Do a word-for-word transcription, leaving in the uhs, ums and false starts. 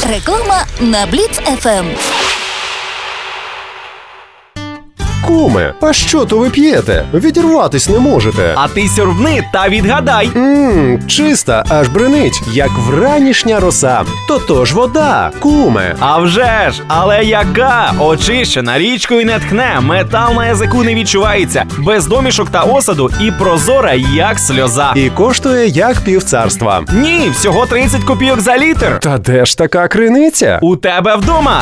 Реклама на Бліц еф ем. Куме, а що то ви п'єте? Відірватись не можете. А ти сьорбни та відгадай. Ммм, чиста, аж бренить, як вранішня роса. То то ж вода, куме. А вже ж, але яка? Очищена, річкою не тхне, метал на язику не відчувається, без домішок та осаду і прозора, як сльоза. І коштує як півцарства. Ні, всього тридцять копійок за літр. Та де ж така криниця? У тебе вдома.